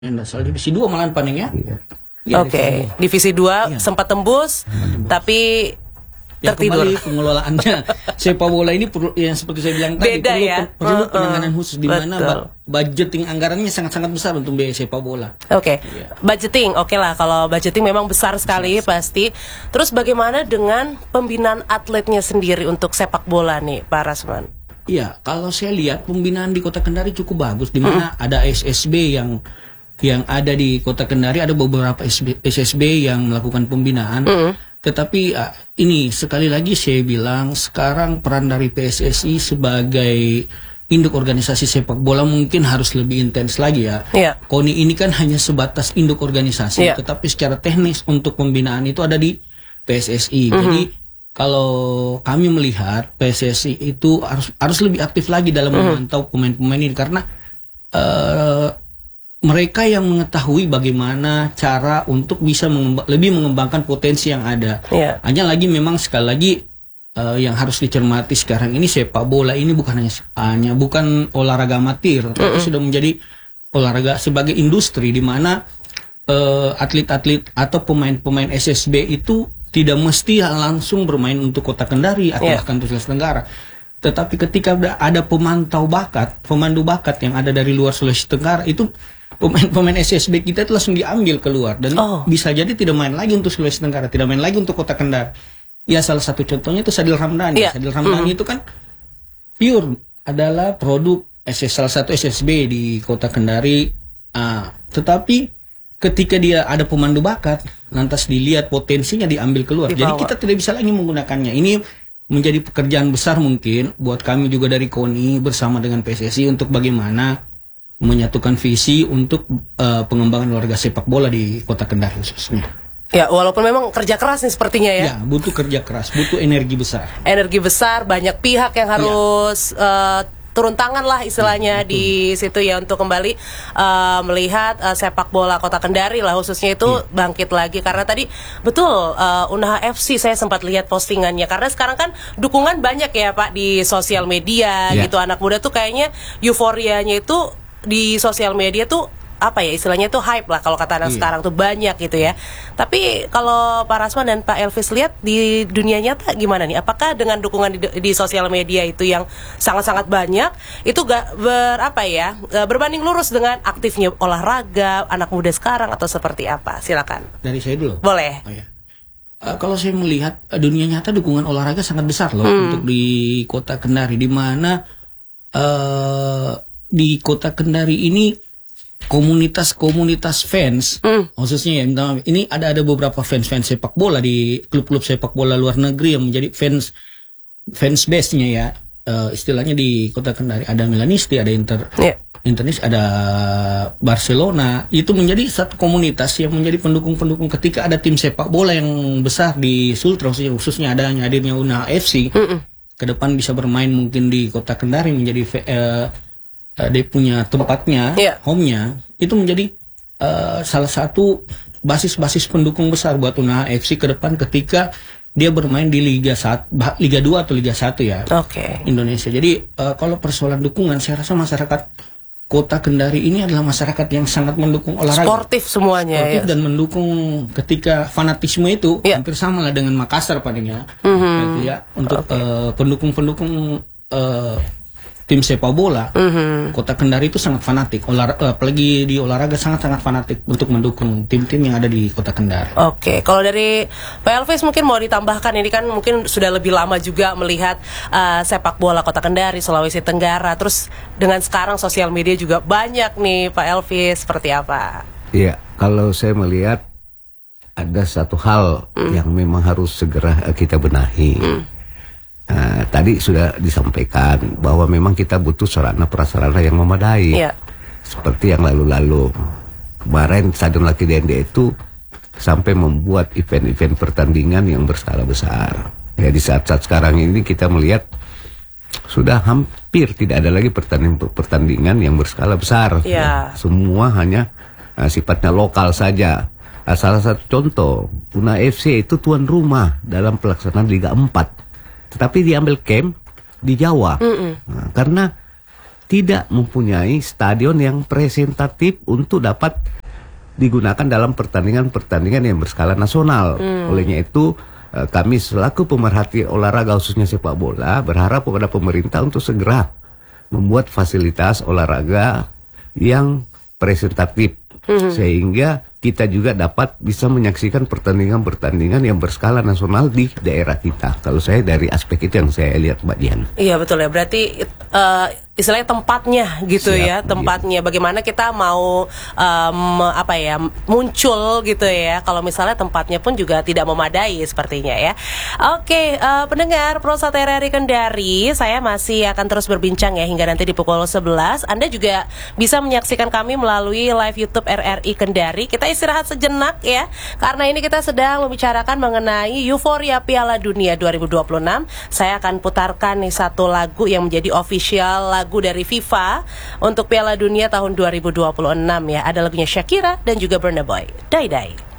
Soal divisi 2 malahan paling ya. Ya, Oke, divisi 2 sempat tembus, tapi tertidur. Kembali pengelolaannya sepak bola ini perlu, yang seperti saya bilang tadi, perlu penanganan khusus di mana budgeting anggarannya sangat-sangat besar untuk biaya sepak bola. Budgeting, lah kalau budgeting memang besar sekali pasti. Terus bagaimana dengan pembinaan atletnya sendiri untuk sepak bola nih, Pak Rasman? Iya, kalau saya lihat pembinaan di Kota Kendari cukup bagus, di mana ada SSB yang ada di Kota Kendari, ada beberapa SSB yang melakukan pembinaan. Tetapi ini sekali lagi saya bilang, sekarang peran dari PSSI sebagai induk organisasi sepak bola mungkin harus lebih intens lagi ya. KONI ini kan hanya sebatas induk organisasi, tetapi secara teknis untuk pembinaan itu ada di PSSI. Jadi kalau kami melihat PSSI itu harus lebih aktif lagi dalam memantau pemain-pemain ini, karena mereka yang mengetahui bagaimana cara untuk bisa lebih mengembangkan potensi yang ada. Hanya lagi memang sekali lagi yang harus dicermati sekarang ini, sepak bola ini bukan hanya bukan olahraga amatir, tapi sudah menjadi olahraga sebagai industri, di mana atlet-atlet atau pemain-pemain SSB itu tidak mesti langsung bermain untuk Kota Kendari atau bahkan untuk Sulawesi Tenggara. Tetapi ketika ada pemandu bakat yang ada dari luar Sulawesi Tenggara, itu pemain SSB kita itu langsung diambil keluar dan bisa jadi tidak main lagi untuk Sulawesi Tenggara, tidak main lagi untuk Kota Kendari. Ya, salah satu contohnya itu Sadil Ramdhani. Sadil Ramdhani itu kan pure adalah produk salah satu SSB di Kota Kendari. Tetapi ketika dia ada pemandu bakat, lantas dilihat potensinya diambil keluar. Jadi kita tidak bisa lagi menggunakannya. Ini menjadi pekerjaan besar mungkin buat kami juga dari KONI bersama dengan PSSI untuk bagaimana menyatukan visi untuk pengembangan olahraga sepak bola di Kota Kendari khususnya. Ya, walaupun memang kerja keras nih sepertinya ya. Ya, butuh kerja keras, butuh energi besar. Energi besar, banyak pihak yang harus turun tangan lah istilahnya di situ ya, untuk kembali melihat sepak bola Kota Kendari lah khususnya itu bangkit lagi. Karena tadi betul Unaha FC saya sempat lihat postingannya, karena sekarang kan dukungan banyak ya Pak di sosial media gitu. Anak muda tuh kayaknya euforianya itu di sosial media tuh apa ya istilahnya tuh hype lah kalau kata anak sekarang tuh banyak gitu ya. Tapi kalau Pak Rasman dan Pak Elvis lihat di dunia nyata gimana nih? Apakah dengan dukungan di sosial media itu yang sangat-sangat banyak itu berbanding lurus dengan aktifnya olahraga anak muda sekarang atau seperti apa? Silakan. Dari saya dulu. Boleh. Kalau saya melihat dunia nyata dukungan olahraga sangat besar loh untuk di Kota Kendari, di mana di Kota Kendari ini komunitas fans, khususnya ya, ini ada beberapa fans sepak bola di klub-klub sepak bola luar negeri yang menjadi fans base-nya ya, istilahnya di Kota Kendari. Ada Milanisti, ada Internis, ada Barcelona. Itu menjadi satu komunitas yang menjadi pendukung-pendukung ketika ada tim sepak bola yang besar di Sultra, khususnya hadirnya Unaha FC. Ke depan bisa bermain mungkin di Kota Kendari, menjadi dia punya tempatnya, home-nya, itu menjadi salah satu basis pendukung besar buat Unaha FC ke depan ketika dia bermain di Liga 2 atau Liga 1 ya, Indonesia. Jadi kalau persoalan dukungan, saya rasa masyarakat Kota Kendari ini adalah masyarakat yang sangat mendukung olahraga. Sportif semuanya. Sportif dan mendukung ketika fanatisme itu hampir sama lah dengan Makassar palingnya. Gitu ya, untuk pendukung-pendukung tim sepak bola, Kota Kendari itu sangat fanatik, apalagi di olahraga sangat-sangat fanatik untuk mendukung tim-tim yang ada di Kota Kendari. Kalau dari Pak Elvis mungkin mau ditambahkan, ini kan mungkin sudah lebih lama juga melihat sepak bola Kota Kendari, Sulawesi Tenggara, terus dengan sekarang sosial media juga banyak nih Pak Elvis, seperti apa? Iya, kalau saya melihat ada satu hal yang memang harus segera kita benahi. Tadi sudah disampaikan bahwa memang kita butuh sarana prasarana yang memadai. Seperti yang lalu-lalu kemarin Stadion Laki Dende itu sampai membuat event-event pertandingan yang berskala besar. Ya, di saat-saat sekarang ini kita melihat sudah hampir tidak ada lagi pertandingan yang berskala besar. Semua hanya sifatnya lokal saja. Salah satu contoh, Unaha FC itu tuan rumah dalam pelaksanaan Liga 4. Tetapi diambil camp di Jawa, karena tidak mempunyai stadion yang presentatif untuk dapat digunakan dalam pertandingan-pertandingan yang berskala nasional. Olehnya itu kami selaku pemerhati olahraga khususnya sepak bola berharap kepada pemerintah untuk segera membuat fasilitas olahraga yang presentatif sehingga kita juga dapat bisa menyaksikan pertandingan-pertandingan yang berskala nasional di daerah kita. Kalau saya dari aspek itu yang saya lihat, Mbak Dian. Iya betul ya, berarti istilahnya tempatnya gitu. Siap, ya, tempatnya. Iya. Bagaimana kita mau muncul gitu ya. Kalau misalnya tempatnya pun juga tidak memadai sepertinya ya. Oke, pendengar Prosat RRI Kendari, saya masih akan terus berbincang ya hingga nanti di pukul 11. Anda juga bisa menyaksikan kami melalui live YouTube RRI Kendari. Kita istirahat sejenak ya, karena ini kita sedang membicarakan mengenai euforia Piala Dunia 2026. Saya akan putarkan nih satu lagu yang menjadi official lagu dari FIFA untuk Piala Dunia tahun 2026 ya. Ada lagunya Shakira dan juga Burna Boy, Die Die.